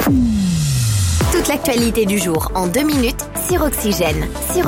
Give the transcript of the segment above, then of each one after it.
Toute l'actualité du jour en 2 minutes sur Oxygène.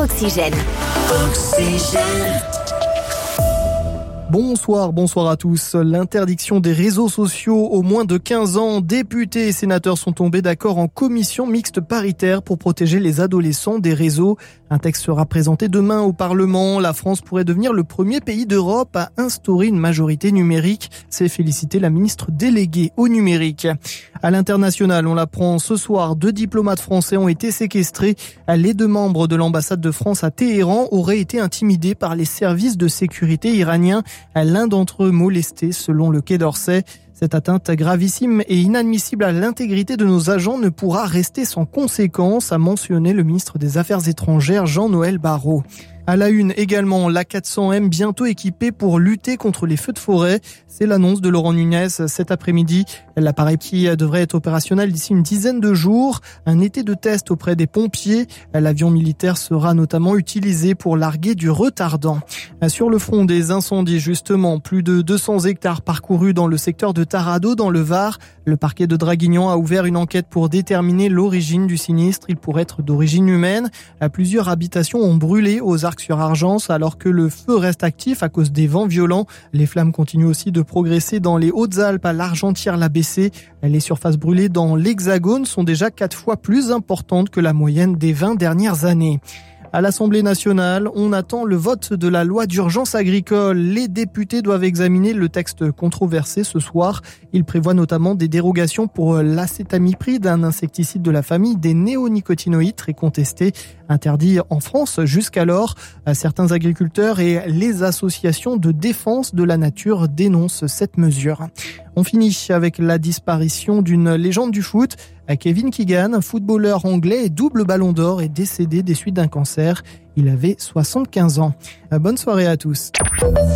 Bonsoir à tous. L'interdiction des réseaux sociaux aux moins de 15 ans. Députés et sénateurs sont tombés d'accord en commission mixte paritaire pour protéger les adolescents des réseaux. Un texte sera présenté demain au Parlement. La France pourrait devenir le premier pays d'Europe à instaurer une majorité numérique. C'est féliciter la ministre déléguée au numérique. À l'international, on l'apprend ce soir, 2 diplomates français ont été séquestrés. Les 2 membres de l'ambassade de France à Téhéran auraient été intimidés par les services de sécurité iraniens. L'un d'entre eux molesté, selon le Quai d'Orsay. Cette atteinte gravissime et inadmissible à l'intégrité de nos agents ne pourra rester sans conséquence, a mentionné le ministre des Affaires étrangères Jean-Noël Barrot. À la une également, l'A400M bientôt équipée pour lutter contre les feux de forêt. C'est l'annonce de Laurent Nunez cet après-midi. L'appareil qui devrait être opérationnel d'ici une dizaine de jours. Un été de test auprès des pompiers. L'avion militaire sera notamment utilisé pour larguer du retardant. Sur le front des incendies, justement, plus de 200 hectares parcourus dans le secteur de Tarado, dans le Var. Le parquet de Draguignan a ouvert une enquête pour déterminer l'origine du sinistre. Il pourrait être d'origine humaine. Plusieurs habitations ont brûlé aux Arcs-sur-Argence alors que le feu reste actif à cause des vents violents. Les flammes continuent aussi de progresser dans les Hautes-Alpes, à l'Argentière-la-Bessée. Les surfaces brûlées dans l'Hexagone sont déjà 4 fois plus importantes que la moyenne des 20 dernières années. À l'Assemblée nationale, on attend le vote de la loi d'urgence agricole. Les députés doivent examiner le texte controversé ce soir. Il prévoit notamment des dérogations pour l'acétamipride, un insecticide de la famille des néonicotinoïdes très contesté, interdit en France jusqu'alors. Certains agriculteurs et les associations de défense de la nature dénoncent cette mesure. On finit avec la disparition d'une légende du foot. Kevin Keegan, footballeur anglais et double ballon d'or, est décédé des suites d'un cancer. Il avait 75 ans. Bonne soirée à tous.